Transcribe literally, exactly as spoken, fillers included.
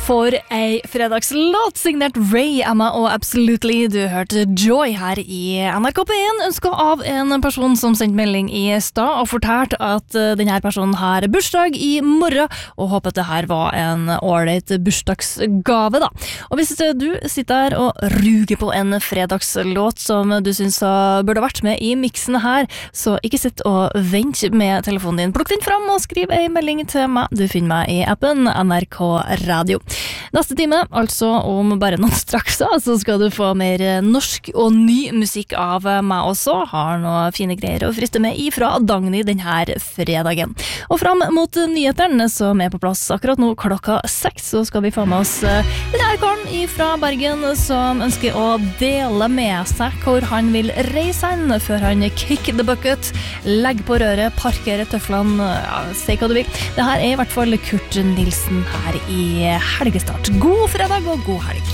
For ei fredagslåt signert Ray, Emma og Absolutely. Du hørte Joy her i N R K P en, ønsket av en person som sendte melding i stad og fortalte at denne personen har bursdag i morgen, og håper at det her var en ålreit bursdagsgave da. Og hvis du sitter her og ruger på en fredagslåt som du synes burde vært med i miksen her, så ikke sitt og vent med telefonen din. Plukk den fram og skriv en melding til meg. Du finner meg i appen N R K Radio. Neste time, altså om bare noen straks, så skal du få mer norsk og ny musikk av meg også. Har noen fine greier å friste med ifra Dagny denne fredagen. Og fram mot nyhetene som er på plass akkurat nå klokka seks, så skal vi få med oss den her karen ifra Bergen som ønsker å dele med seg hvor han vil reise hen før han kick the bucket, legg på røret, parkere tøflene, ja, si hva du vil. Det her er i hvert fall Kurt Nilsen her i helgestart. God fredag og god helg.